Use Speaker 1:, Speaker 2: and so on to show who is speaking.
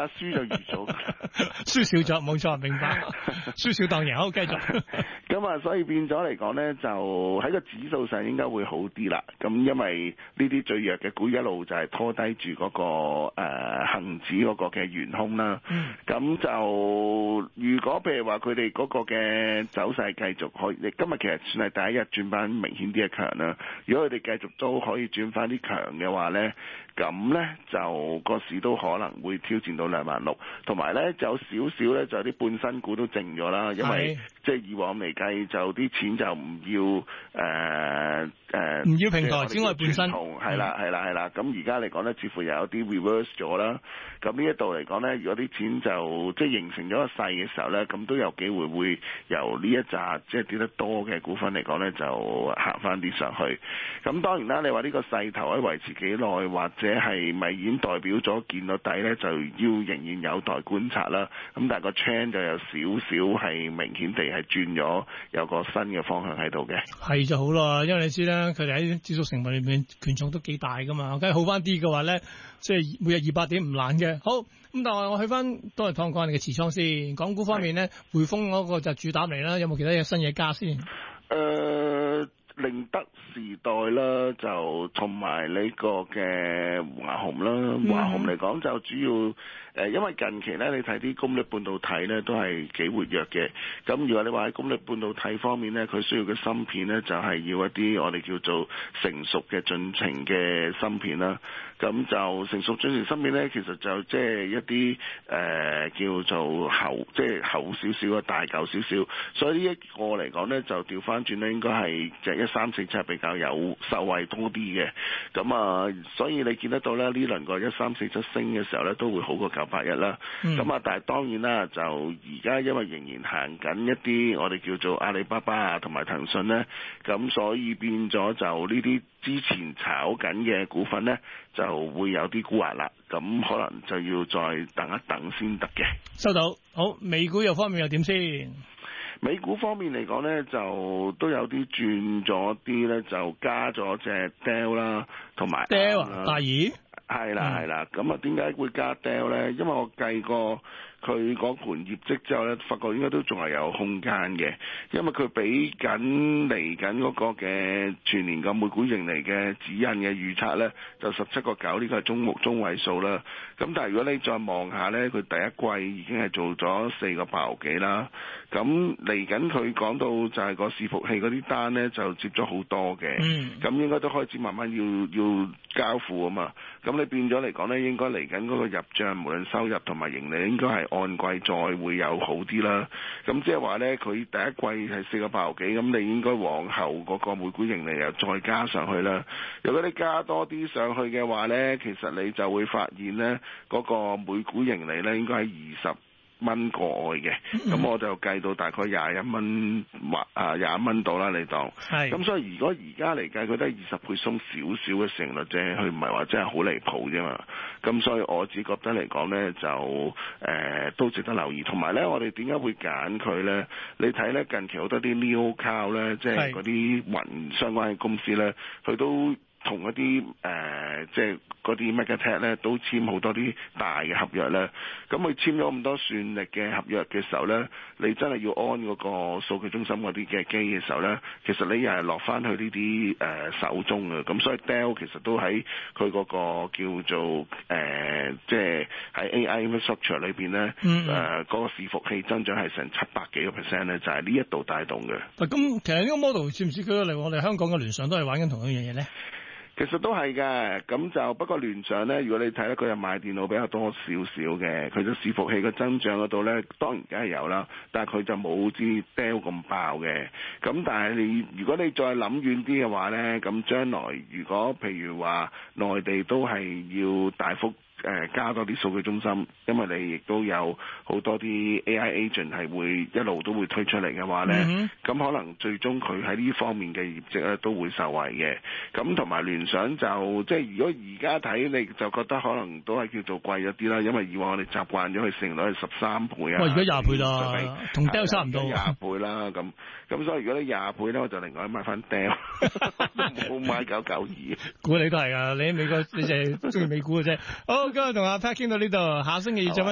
Speaker 1: 啦，輸就預咗，
Speaker 2: 輸少咗，冇錯，明白。輸少當贏，好繼續。
Speaker 1: 咁啊，所以變咗嚟講咧，就喺個指數上應該會好啲啦。咁因為呢啲最弱嘅股一路就係拖低住嗰個恆指嗰個嘅懸空啦。咁就如果譬如話佢哋嗰個嘅走勢繼續可以，今日其實算係第一日轉翻明顯啲嘅強啦。如果佢哋繼續都可以轉翻啲強嘅話咧，咁咧就個市都可能會挑戰到26000，同埋咧就有少少咧就有啲半新股都靜咗啦，因為即係以往嚟計就啲錢就唔要
Speaker 2: 唔要平台，只係半新，
Speaker 1: 係啦。咁而家嚟講咧，似乎又有啲 reverse 咗啦。咁呢一度嚟講咧，如果啲錢就即係形成咗個勢嘅時候咧，咁都有機會會由呢一紮即係跌得多嘅股份嚟講咧，就行翻啲上去。咁當然啦，你話呢個勢頭可以維持幾耐，或者係咪已經代表咗見到底咧，就要仍然有待觀察啦。咁但係個 trend 就有少少係明顯地係轉咗，有個新嘅方向喺度嘅。
Speaker 2: 係就好啦，因為你知啦，佢哋喺指數成分裏面權重都幾大噶嘛，梗係好翻啲嘅話咧，即係每日200點唔難嘅。好，咁但係我去翻都係睇講你嘅持倉先。港股方面咧，匯豐嗰個就主打嚟啦，有冇其他嘢新嘢加先？
Speaker 1: 寧德時代啦，就同埋呢個嘅華虹啦。華虹嚟講就主要因為近期咧，你睇啲功率半導體咧都係幾活躍嘅。咁如果你話喺功率半導體方面咧，佢需要嘅芯片咧就係要一啲我哋叫做成熟嘅進程嘅芯片啦。咁就成熟進程芯片咧，其實就即係一啲叫做厚，即係厚少少嘅大嚿少少。所以呢一個嚟講咧，就調翻轉咧，應該係就1347比較有受惠多啲嘅。咁啊，所以你見得到咧，呢輪個1347升嘅時候咧，都會好過981啦。咁啊，但係當然啦，就而家因為仍然行緊一啲我哋叫做阿里巴巴啊同埋騰訊咧，咁所以變咗就呢啲之前炒緊嘅股份咧，就會有啲沽壓啦。咁可能就要再等一等先得嘅。
Speaker 2: 收到。好，美股又方面又點先？
Speaker 1: 美股方面嚟講咧，就都有啲轉咗啲咧，就加咗隻 Dell 啦，同埋
Speaker 2: Dell 啊，大耳
Speaker 1: 係啦。咁啊，點解會加 Dell 咧？因為我計過佢嗰盤業績之後咧，發覺應該都仲係有空間嘅，因為佢俾緊嚟緊嗰個嘅全年嘅每股盈利嘅指引嘅預測咧，就17.9，呢個係中位數啦。咁但係如果你再望下咧，佢第一季已經係做咗4.8幾啦。咁嚟緊佢講到就係個伺服器嗰啲單咧，就接咗好多嘅。咁應該都開始慢慢要交付啊嘛。咁你變咗嚟講咧，應該嚟緊嗰個入帳，無論收入同埋盈利，應該係按季再會有好啲啦。咁即係話咧，佢第一季係4.8幾，咁你應該往後嗰個每股盈利又再加上去啦。如果你加多啲上去嘅話咧，其實你就會發現咧，嗰個每股盈利咧應該係20蚊個外嘅，咁我就計到大概21蚊或21蚊到啦，你當。咁所以如果而家嚟計，佢都係20倍鬆少少嘅成率啫，佢唔係話真係好離譜啫嘛。咁所以我只覺得嚟講咧，就都值得留意。同埋咧，我哋點解會揀佢咧？你睇咧近期好多啲 Neo Cloud 咧，即係嗰啲雲相關嘅公司咧，佢都同一啲即係嗰啲 MegaTech 咧，都簽好多啲大嘅合約咧。咁佢簽咗咁多算力嘅合約嘅時候咧，你真係要安嗰個數據中心嗰啲嘅機嘅時候咧，其實你又係落翻去呢啲手中嘅。咁所以 Dell 其實都喺佢嗰個叫做即係喺 AI infrastructure 裏邊咧，嗰個伺服器增長係成700幾個%咧，就係呢一度帶動嘅。
Speaker 2: 咁其實呢個 model 似唔似佢嚟我哋香港嘅聯想都係玩緊同一樣嘢咧？
Speaker 1: 其實都係嘅，咁就不過聯想咧，如果你睇咧，佢又賣電腦比較多少少嘅，佢嘅伺服器嘅增長嗰度咧，當然梗係有啦，但係佢就冇啲 Dell 咁爆嘅。咁但係如果你再諗遠啲嘅話咧，咁將來如果譬如話內地都係要大幅加多啲數據中心，因為你亦都有好多啲 AI agent 係會一路都會推出嚟嘅話咧，咁可能最終佢喺呢方面嘅業績咧都會受惠嘅。咁同埋聯想就即係如果而家睇你就覺得可能都係叫做貴一啲啦，因為以往我哋習慣咗佢市盈率係13倍啊。
Speaker 2: 而家20倍啦，同 Dell 差唔多。
Speaker 1: 20倍啦，咁所以如果你20倍咧，我就另外買翻 Dell，冇買992。估
Speaker 2: 你都係啊，你喺美國你就係中意美股嘅啫。好，今日同阿 Pat 傾到呢度，下星期二再